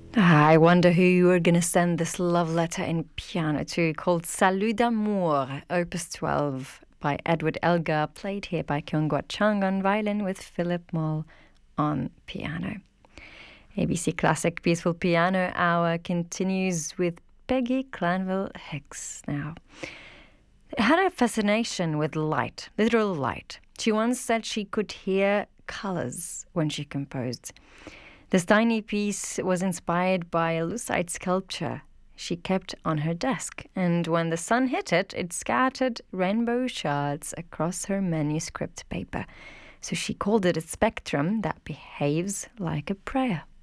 I wonder who you were going to send this love letter in piano to, called Salut d'amour, Opus 12 by Edward Elgar, played here by Kyung-Gwat Chung on violin with Philip Moll on piano. ABC Classic Peaceful Piano Hour continues with Peggy Clanville Hicks now. Had a fascination with light, literal light. She once said she could hear colors when she composed. This tiny piece was inspired by a lucite sculpture she kept on her desk, and when the sun hit it, it scattered rainbow shards across her manuscript paper. So she called it a spectrum that behaves like a prayer.